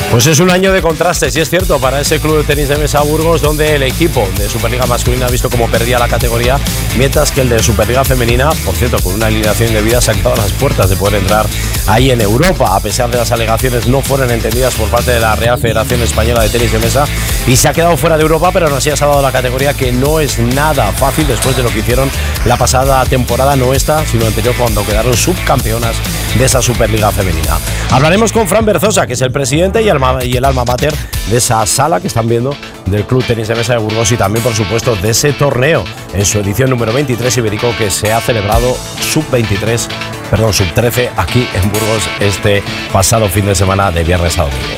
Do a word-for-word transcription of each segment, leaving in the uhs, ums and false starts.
Pues es un año de contrastes, y es cierto, para ese club de tenis de mesa Burgos, donde el equipo de Superliga masculina ha visto cómo perdía la categoría, mientras que el de Superliga femenina, por cierto, con una alineación indebida, se ha quedado a las puertas de poder entrar ahí en Europa, a pesar de las alegaciones no fueron entendidas por parte de la Real Federación Española de Tenis de Mesa, y se ha quedado fuera de Europa, pero aún así ha salvado la categoría, que no es nada fácil después de lo que hicieron la pasada temporada, no esta, sino anterior, cuando quedaron subcampeonas de esa Superliga femenina. Hablaremos con Fran Berzosa, que es el presidente y el, y el alma mater de esa sala que están viendo del Club Tenis de Mesa de Burgos, y también, por supuesto, de ese torneo en su edición número veintitrés ibérico, que se ha celebrado sub veintitrés, perdón, sub trece aquí en Burgos este pasado fin de semana, de viernes a domingo.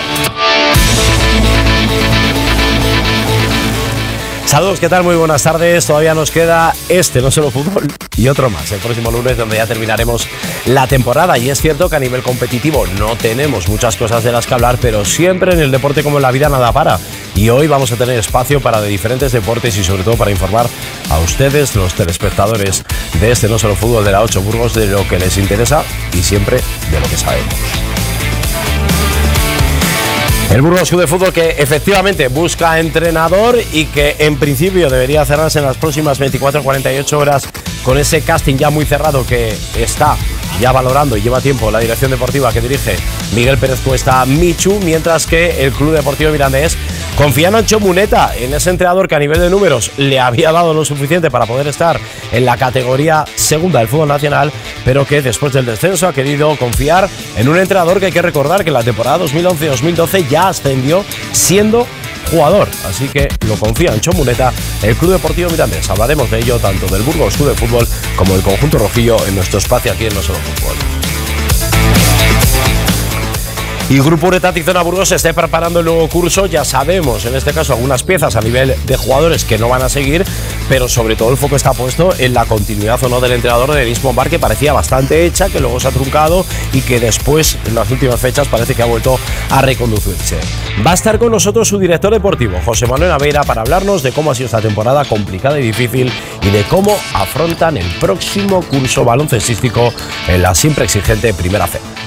Saludos, ¿qué tal? Muy buenas tardes. Todavía nos queda este No Solo Fútbol y otro más el próximo lunes, donde ya terminaremos la temporada. Y es cierto que a nivel competitivo no tenemos muchas cosas de las que hablar, pero siempre en el deporte, como en la vida, nada para. Y hoy vamos a tener espacio para de diferentes deportes y sobre todo para informar a ustedes, los telespectadores de este No Solo Fútbol de la ocho Burgos, de lo que les interesa y siempre de lo que sabemos. El Burgos Club de Fútbol, que efectivamente busca entrenador y que en principio debería cerrarse en las próximas veinticuatro a cuarenta y ocho horas, con ese casting ya muy cerrado que está ya valorando y lleva tiempo la dirección deportiva que dirige Miguel Pérez Cuesta Michu, mientras que el Club Deportivo Mirandés confía en Ancho Muneta, en ese entrenador que a nivel de números le había dado lo suficiente para poder estar en la categoría segunda del fútbol nacional, pero que después del descenso ha querido confiar en un entrenador que hay que recordar que en la temporada dos mil once dos mil doce ya ascendió siendo jugador, así que lo confía en Ancho Muneta, el Club Deportivo Mirandés. Hablaremos de ello, tanto del Burgos Club de Fútbol como del conjunto rojillo, en nuestro espacio aquí en No Solo Fútbol. Y Grupo Uretat y Zona Burgos se está preparando el nuevo curso. Ya sabemos, en este caso, algunas piezas a nivel de jugadores que no van a seguir, pero sobre todo el foco está puesto en la continuidad o no del entrenador de Denis Bombar, que parecía bastante hecha, que luego se ha truncado y que después, en las últimas fechas, parece que ha vuelto a reconducirse. Va a estar con nosotros su director deportivo, José Manuel Aveira, para hablarnos de cómo ha sido esta temporada complicada y difícil y de cómo afrontan el próximo curso baloncestístico en la siempre exigente Primera Fe.